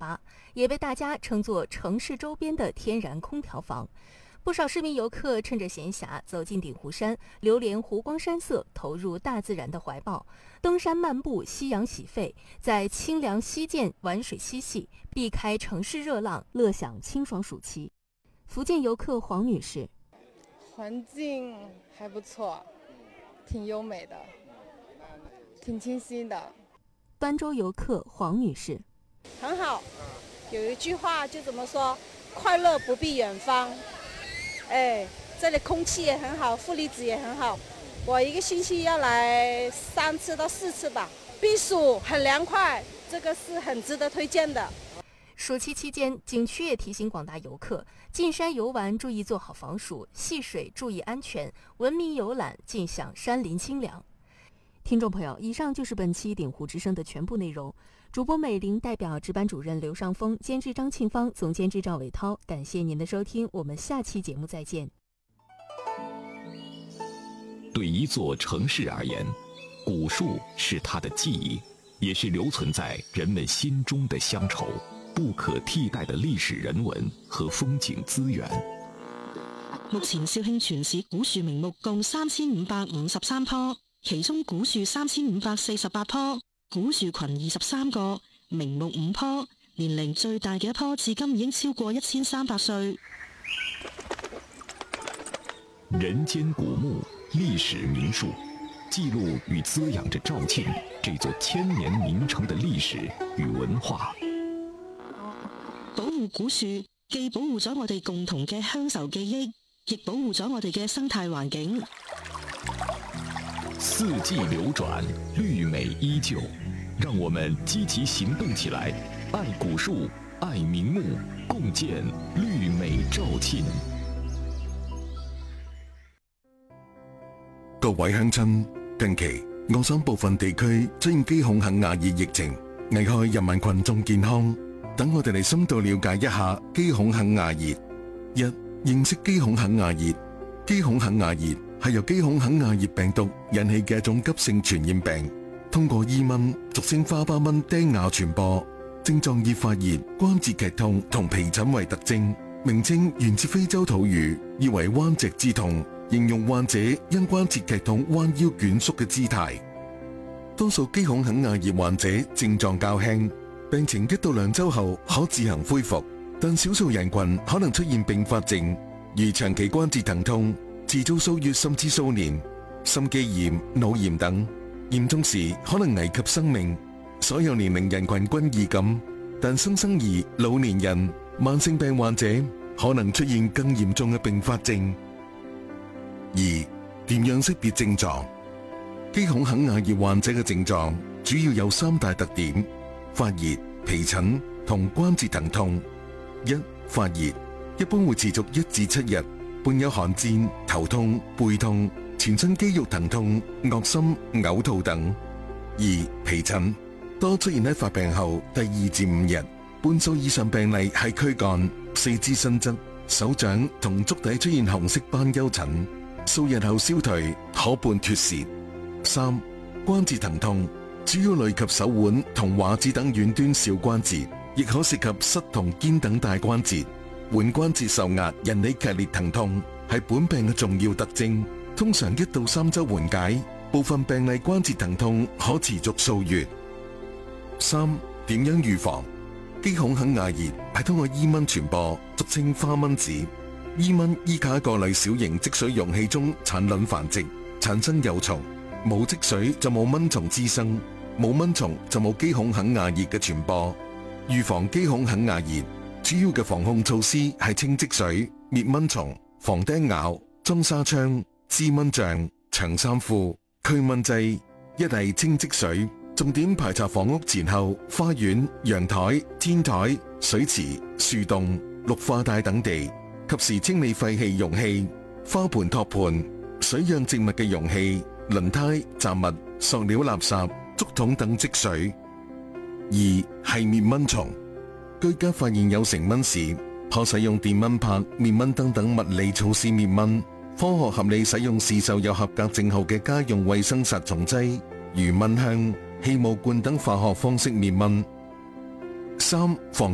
拔，也被大家称作城市周边的天然空调房。不少市民游客趁着闲暇走进鼎湖山，流连湖光山色，投入大自然的怀抱，登山漫步，夕阳洗肺，在清凉溪涧玩水嬉戏，避开城市热浪，乐享清爽暑期。福建游客黄女士： 环境还不错，挺优美的，挺清新的。 端州游客黄女士： 很好，有一句话就怎么说，快乐不必远方。这里空气也很好，负离子也很好，我一个星期要来3次到4次吧，避暑很凉快，这个是很值得推荐的。 暑期期间，景区也提醒广大游客，进山游玩注意做好防暑，戏水注意安全，文明游览尽享山林清凉。听众朋友，以上就是本期鼎湖之声的全部内容。主播美玲代表值班主任刘尚峰、监制张庆芳、总监制赵伟涛，感谢您的收听，我们下期节目再见。 对一座城市而言，古树是它的记忆，也是留存在人们心中的乡愁，不可替代的历史人文和風景資源。 目前肇慶全市古樹名目共3553棵，其中古樹3548棵，古樹群23個，名木5棵，年齡最大嘅一棵至今已經超過1300歲。 人間古木，歷史名樹，記錄與滋養着肇慶這座千年名城的歷史與文化。 保護古樹，既保護咗我哋共同嘅鄉愁記憶，亦保護咗我哋嘅生態環境。 四季流轉，綠美依舊，讓我們積極行動起來，愛古樹，愛名木，共建綠美肇慶。 各位鄉親，近期我省部分地區出現基孔肯亞熱疫情，危害人民群眾健康。等我哋嚟深度了解一下基孔肯亞熱。一、認識基孔肯亞熱。基孔肯亞熱係由基孔肯亞熱病毒引起嘅一種急性傳染病，通過伊蚊俗稱花斑蚊叮咬傳播，症狀以發熱、關節劇痛同皮疹為特徵。名稱源自非洲土語，意為彎脊之痛，形容患者因關節劇痛彎腰蜷縮嘅姿態。多數基孔肯亞熱患者症狀較輕，病情1到2週後可自行恢復，但少數人群可能出現併發症，如長期關節疼痛、持續數月甚至數年、心肌炎、腦炎等，嚴重時可能危及生命。所有年齡人群均易感，但新生兒、老年人、慢性病患者可能出現更嚴重嘅併發症。二、點樣識別症狀？基孔肯亞熱患者嘅症狀主要有3大特點：發熱、皮疹同關節疼痛。一、發熱一般會持續1至7日，伴有寒戰、頭痛、背痛、全身肌肉疼痛、噁心、嘔吐等。二、皮疹多出現喺發病後第2至5日，半數以上病例係軀幹、四肢伸側、手掌同足底出現紅色斑丘疹，數日後消退，可伴脫屑。三、關節疼痛主要累及手腕同踝子等遠端小關節，亦可涉及膝同肩等大關節。腕關節受壓引起劇烈疼痛係本病嘅重要特徵，通常1到3週緩解，部分病例關節疼痛可持續數月。三、點樣預防？基孔肯亞熱係通過伊蚊傳播，俗稱花蚊子。伊蚊依靠一個類小型積水容器中產卵繁殖，產生幼蟲。冇積水就冇蚊蟲滋生，冇蚊蟲就冇基孔肯亞熱嘅傳播。預防基孔肯亞熱主要嘅防控措施係清積水、滅蚊蟲、防叮咬、裝紗窗、滋蚊帳、長衫褲、驅蚊劑。一係清積水，重點排查房屋前後、花園、陽台、天台、水池、樹洞、綠化帶等地，及時清理廢棄容器、花盆托盤、水養植物嘅容器、輪胎、雜物、塑料垃圾、竹筒等積水。二係滅蚊蟲，居家發現有成蚊時，可使用電蚊拍、滅蚊燈等物理措施滅蚊。科學合理使用市售有合格證號嘅家用衛生殺蟲劑，如蚊香、氣霧罐等化學方式滅蚊。三、防